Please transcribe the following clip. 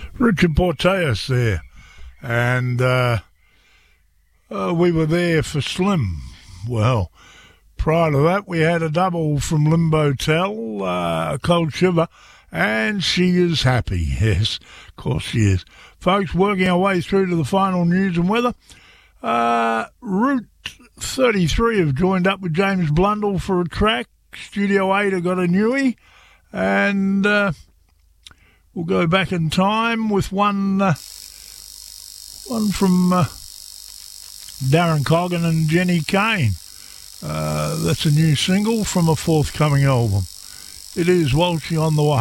Richard Porteous there. And we were there for Slim. Well, prior to that, we had a double from Limbo Tell, Cold Shiver, and She Is Happy. Yes, of course she is. Folks, working our way through to the final news and weather. Route 33 have joined up with James Blundell for a track. Studio 8 have got a newie. And we'll go back in time with one from Darren Coggan and Jenny Kane. That's a new single from a forthcoming album. It is Walshy on the Way.